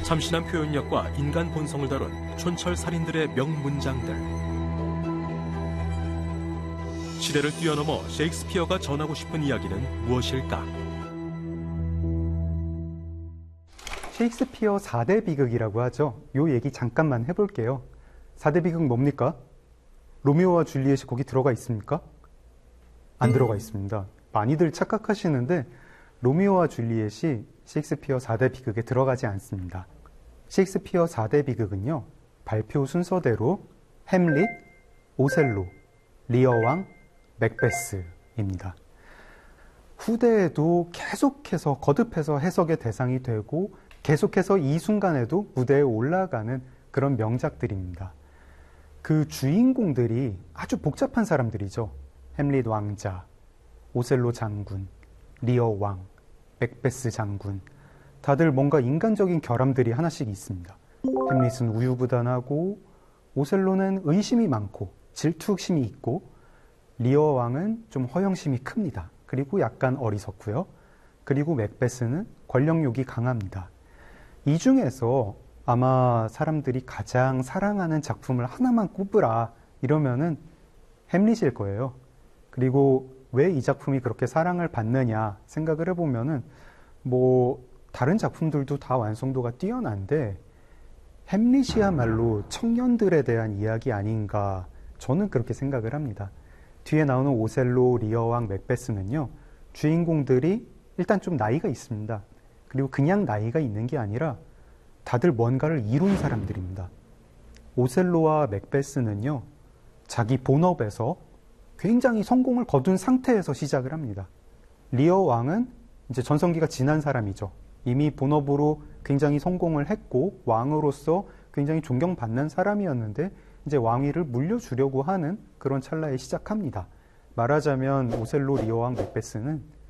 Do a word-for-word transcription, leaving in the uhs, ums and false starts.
참신한 표현력과 인간 본성을 다룬 촌철 살인들의 명문장들. 시대를 뛰어넘어 셰익스피어가 전하고 싶은 이야기는 무엇일까? 셰익스피어 사 대 비극이라고 하죠. 요 얘기 잠깐만 해볼게요. 사 대 비극 뭡니까? 로미오와 줄리엣이 거기 들어가 있습니까? 안 들어가 있습니다. 많이들 착각하시는데 로미오와 줄리엣이 셰익스피어 사 대 비극에 들어가지 않습니다. 셰익스피어 사 대 비극은요, 발표 순서대로 햄릿, 오셀로, 리어왕, 맥베스입니다. 후대에도 계속해서 거듭해서 해석의 대상이 되고 계속해서 이 순간에도 무대에 올라가는 그런 명작들입니다. 그 주인공들이 아주 복잡한 사람들이죠. 햄릿 왕자, 오셀로 장군, 리어 왕, 맥베스 장군. 다들 뭔가 인간적인 결함들이 하나씩 있습니다. 햄릿은 우유부단하고, 오셀로는 의심이 많고 질투심이 있고, 리어 왕은 좀 허영심이 큽니다. 그리고 약간 어리석고요. 그리고 맥베스는 권력욕이 강합니다. 이 중에서 아마 사람들이 가장 사랑하는 작품을 하나만 꼽으라 이러면은 햄릿일 거예요. 그리고 왜 이 작품이 그렇게 사랑을 받느냐 생각을 해보면은 뭐 다른 작품들도 다 완성도가 뛰어난데 햄릿이야말로 청년들에 대한 이야기 아닌가, 저는 그렇게 생각을 합니다. 뒤에 나오는 오셀로, 리어왕, 맥베스는요, 주인공들이 일단 좀 나이가 있습니다. 그리고 그냥 나이가 있는 게 아니라 다들 뭔가를 이룬 사람들입니다. 오셀로와 맥베스는요, 자기 본업에서 굉장히 성공을 거둔 상태에서 시작을 합니다. 리어 왕은 이제 전성기가 지난 사람이죠. 이미 본업으로 굉장히 성공을 했고 왕으로서 굉장히 존경받는 사람이었는데 이제 왕위를 물려주려고 하는 그런 찰나에 시작합니다. 말하자면 오셀로, 리어 왕, 맥베스는